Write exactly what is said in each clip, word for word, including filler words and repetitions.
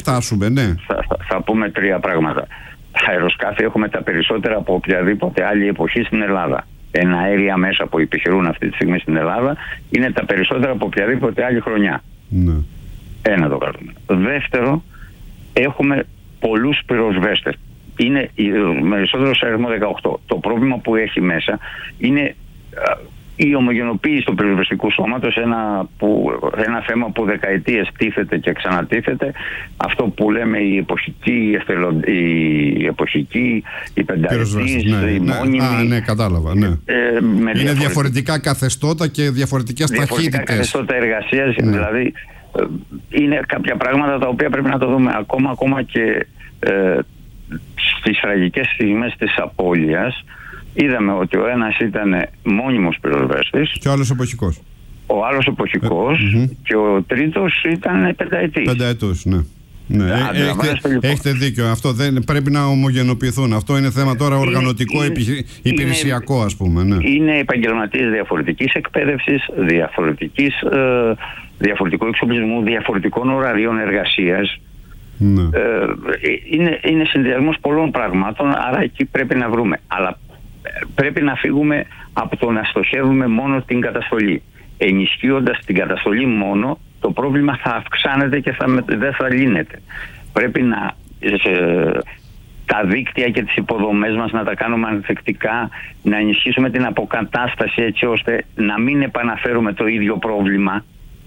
φτάσουμε, ναι. Θα, θα, θα πούμε τρία πράγματα. Αεροσκάφη έχουμε τα περισσότερα από οποιαδήποτε άλλη εποχή στην Ελλάδα. Εναέρια μέσα που επιχειρούν αυτή τη στιγμή στην Ελλάδα είναι τα περισσότερα από οποιαδήποτε άλλη χρονιά. Ναι. Ένα το κρατούμε. Δεύτερο, έχουμε πολλούς πυροσβέστες. Είναι περισσότερο σε αριθμό δεκαοκτώ. Το πρόβλημα που έχει μέσα είναι η ομογενοποίηση του πυροσβεστικού σώματος, ένα, που, ένα θέμα που δεκαετίες τίθεται και ξανατίθεται. Αυτό που λέμε η εποχική, η, εποχική, η πενταετής, ναι, η ναι, μόνιμη. Α, ναι, κατάλαβα. Ναι. Ε, είναι διαφορετικά καθεστώτα και διαφορετικές ταχύτητες. Διαφορετικά καθεστώτα εργασίας, ναι. Δηλαδή είναι κάποια πράγματα τα οποία πρέπει να το δούμε ακόμα, ακόμα και ε, στις τραγικές στιγμές της απώλειας. Είδαμε ότι ο ένας ήταν μόνιμος πυροσβέστης και ο άλλος εποχικός. Ο άλλος εποχικός ε, mm-hmm. και ο τρίτος ήταν πενταετής. Πενταετούς, ναι. ναι. Ε, έχετε, λοιπόν. έχετε δίκιο. Αυτό δεν, πρέπει να ομογενοποιηθούν. Αυτό είναι θέμα τώρα οργανωτικό, είναι, επιχει... υπηρεσιακό, ας πούμε. Ναι. Είναι επαγγελματίες διαφορετικής εκπαίδευσης, διαφορετικής, ε, διαφορετικού εξοπλισμού, διαφορετικών ωραρίων εργασίας. Ναι. Ε, είναι, είναι συνδυασμός πολλών πραγμάτων, άρα εκεί πρέπει να βρούμε. Αλλά πρέπει να φύγουμε από το να στοχεύουμε μόνο την καταστολή. Ενισχύοντας την καταστολή μόνο, το πρόβλημα θα αυξάνεται και θα, δεν θα λύνεται. Πρέπει να σε, τα δίκτυα και τις υποδομές μας να τα κάνουμε ανθεκτικά, να ενισχύσουμε την αποκατάσταση έτσι ώστε να μην επαναφέρουμε το ίδιο πρόβλημα.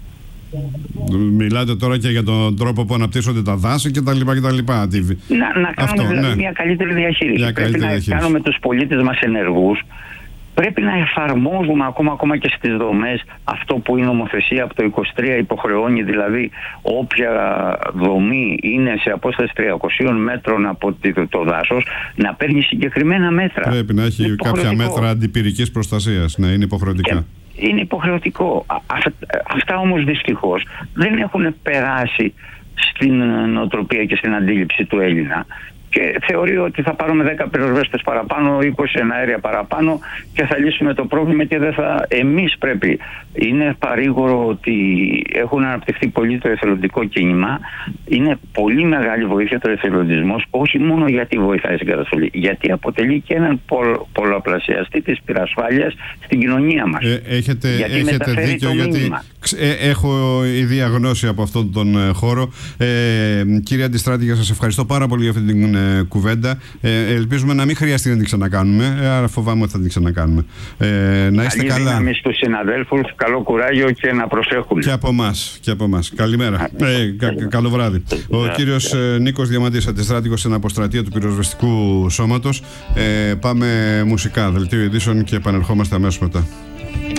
Μιλάτε τώρα και για τον τρόπο που αναπτύσσονται τα δάση και τα λοιπά και τα λοιπά. Να, να κάνουμε Αυτό, δηλαδή ναι. μια καλύτερη διαχείριση. Μια πρέπει καλύτερη να διαχείριση. κάνουμε τους πολίτες μας ενεργούς. Πρέπει να εφαρμόζουμε ακόμα, ακόμα και στις δομές αυτό που η νομοθεσία από το είκοσι τρία υποχρεώνει, δηλαδή όποια δομή είναι σε απόσταση τριακοσίων μέτρων από το δάσος να παίρνει συγκεκριμένα μέτρα. Πρέπει να έχει κάποια μέτρα αντιπυρικής προστασίας, ναι, είναι υποχρεωτικά. Και είναι υποχρεωτικό. Αυτά όμως δυστυχώς δεν έχουν περάσει στην νοοτροπία και στην αντίληψη του Έλληνα. Και θεωρεί ότι θα πάρουμε δέκα πυροσβέστες παραπάνω, είκοσι εναέρια παραπάνω και θα λύσουμε το πρόβλημα και δεν θα... Εμείς πρέπει. Είναι παρήγορο ότι έχουν αναπτυχθεί πολύ το εθελοντικό κίνημα. Είναι πολύ μεγάλη βοήθεια το εθελοντισμός, όχι μόνο γιατί βοηθάει στην καταστολή, γιατί αποτελεί και έναν πολλ, πολλαπλασιαστή της πυρασφάλειας στην κοινωνία μας. Ε, έχετε γιατί έχετε δίκιο, γιατί ε, έχω ιδία γνώση από αυτόν τον ε, χώρο. Ε, κύριε Αντιστράτη, σας ευχαριστώ πάρα πολύ για αυτή την ε, κουβέντα. Ε, ελπίζουμε να μην χρειαστεί να την ξανακάνουμε, ε, άρα φοβάμαι ότι θα την ξανακάνουμε. Ε, να είστε καλή καλά. Δύναμη στους συναδέλφους, καλό κουράγιο και να προσέχουν. Και από εμάς, και από εμάς. Καλημέρα. Ε, κα, καλό βράδυ. Ο κύριος ε, Νίκος Διαμαντής, αντιστράτηγος στην αποστρατεία του πυροσβεστικού σώματος. Ε, πάμε μουσικά, δελτίο ειδήσεων και επανερχόμαστε αμέσως μετά.